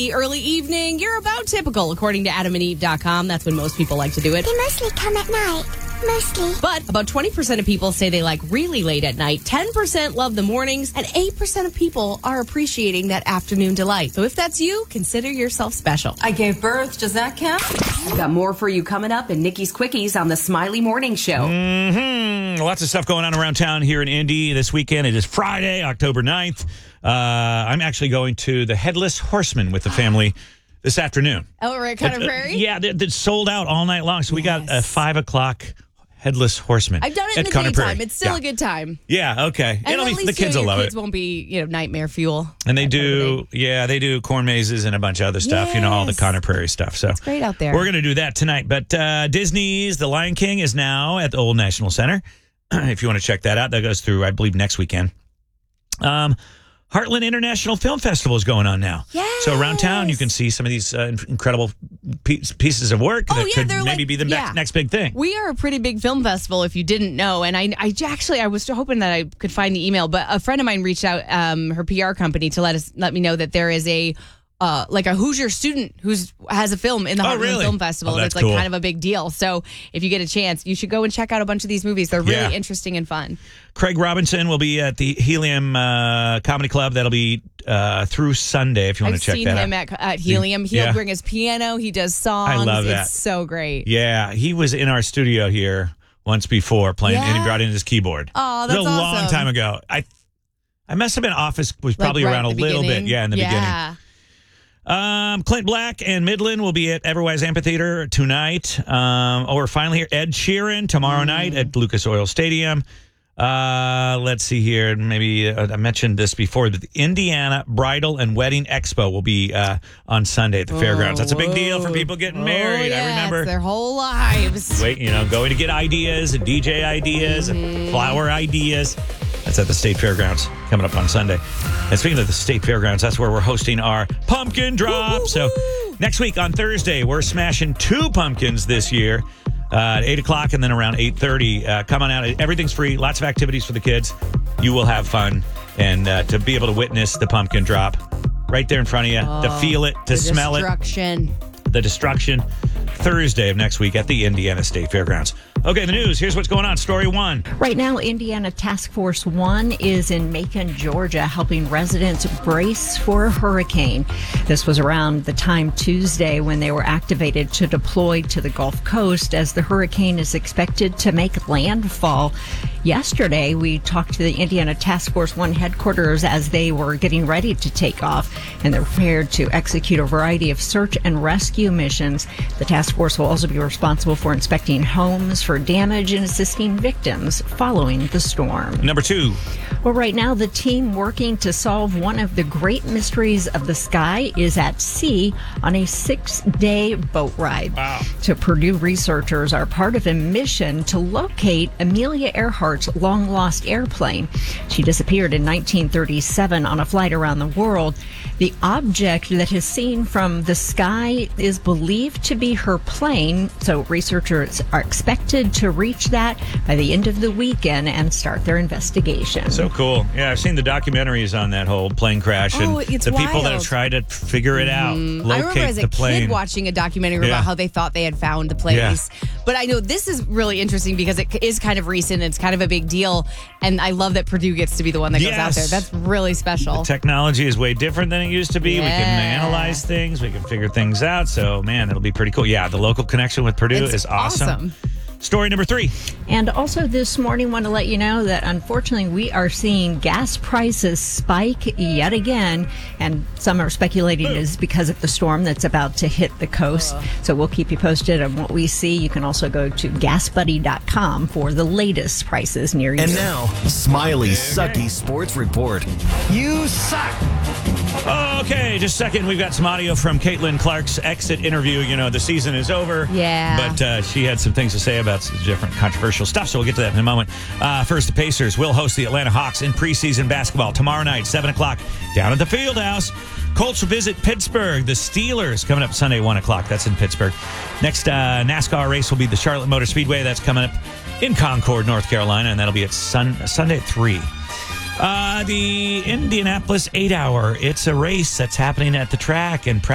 muggy early evening. You're about typical, according to AdamandEve.com. That's when most people like to do it. They mostly come at night. Mostly. But about 20% of people say they like really late at night. 10% love the mornings. And 8% of people are appreciating that afternoon delight. So if that's you, consider yourself special. I gave birth. Does that count? We've got more for you coming up in Nikki's Quickies on the Smiley Morning Show. Lots of stuff going on around town here in Indy this weekend. It is Friday, October 9th. I'm actually going to the Headless Horseman with the family this afternoon. Oh, right, Conner Prairie? Yeah, that's sold out all night long. So we got a 5 o'clock Headless Horseman. I've done it in the Conner daytime. Prairie. It's still a good time. Yeah, okay. And It'll at be, least the kids will love kids it. Won't be, nightmare fuel. And they do, they do corn mazes and a bunch of other stuff, all the Yes. Conner Prairie stuff. So it's great out there. We're going to do that tonight. But Disney's The Lion King is now at the Old National Center. If you want to check that out, that goes through, I believe, next weekend. Heartland International Film Festival is going on now. Yes. So around town, you can see some of these incredible pieces of work that could maybe be the next big thing. We are a pretty big film festival, if you didn't know. And I was hoping that I could find the email, but a friend of mine reached out, her PR company, to let me know that there is a Hoosier student who has a film in the Heartland Film Festival. Oh, that's it's cool. kind of a big deal. So if you get a chance, you should go and check out a bunch of these movies. They're really interesting and fun. Craig Robinson will be at the Helium Comedy Club. That'll be through Sunday if you want to check that out. I've seen him at Helium. He'll bring his piano. He does songs. I love that. It's so great. Yeah, he was in our studio here once before playing, and he brought in his keyboard. Oh, that's it was a long time ago. I must have been Office was probably around a little bit. Yeah, in the beginning. Clint Black and Midland will be at Everwise Amphitheater tonight. Or finally here, Ed Sheeran tomorrow night at Lucas Oil Stadium. Let's see here. Maybe I mentioned this before. The Indiana Bridal and Wedding Expo will be on Sunday at the fairgrounds. That's a big deal for people getting married. Yeah, I remember it's their whole lives. Going to get ideas and DJ ideas and flower ideas. That's at the State Fairgrounds coming up on Sunday. And speaking of the State Fairgrounds, that's where we're hosting our pumpkin drop. Woo-hoo-hoo. So next week on Thursday, we're smashing 2 pumpkins this year at 8 o'clock and then around 8:30. Come on out. Everything's free. Lots of activities for the kids. You will have fun. And to be able to witness the pumpkin drop right there in front of you, to feel it, to smell the destruction. Thursday of next week at the Indiana State Fairgrounds. Okay, the news. Here's what's going on. Story 1. Right now, Indiana Task Force 1 is in Macon, Georgia, helping residents brace for a hurricane. This was around the time Tuesday when they were activated to deploy to the Gulf Coast as the hurricane is expected to make landfall. Yesterday, we talked to the Indiana Task Force 1 headquarters as they were getting ready to take off, and they're prepared to execute a variety of search and rescue missions. The task force will also be responsible for inspecting homes for damage and assisting victims following the storm. Number 2. Well, right now, the team working to solve one of the great mysteries of the sky is at sea on a 6-day boat ride. Wow. So Purdue researchers are part of a mission to locate Amelia Earhart's long-lost airplane. She disappeared in 1937 on a flight around the world. The object that is seen from the sky is believed to be her plane, so researchers are expected to reach that by the end of the weekend and start their investigation. So cool. Yeah, I've seen the documentaries on that whole plane crash and it's the people that wild. have tried to figure it out, locate I remember as a the plane. kid watching a documentary about how they thought they had found the place. Yeah. But I know this is really interesting because it is kind of recent. It's kind of a big deal. And I love that Purdue gets to be the one that goes out there. That's really special. Technology is way different than it used to be. Yeah. We can analyze things. We can figure things out. So, man, it'll be pretty cool. Yeah, the local connection with Purdue is awesome. Story number 3. And also this morning, want to let you know that unfortunately we are seeing gas prices spike yet again. And some are speculating it is because of the storm that's about to hit the coast. So we'll keep you posted on what we see. You can also go to gasbuddy.com for the latest prices near you. And now, Smiley's Sucky Sports Report. You suck! Okay, just a second. We've got some audio from Caitlin Clark's exit interview. You know, the season is over. Yeah. But she had some things to say about some different controversial stuff, so we'll get to that in a moment. First, the Pacers will host the Atlanta Hawks in preseason basketball tomorrow night, 7 o'clock, down at the Fieldhouse. Colts will visit Pittsburgh. The Steelers coming up Sunday, 1 o'clock. That's in Pittsburgh. Next NASCAR race will be the Charlotte Motor Speedway. That's coming up in Concord, North Carolina, and that'll be at Sunday at 3. The Indianapolis 8 Hour. It's a race that's happening at the track, and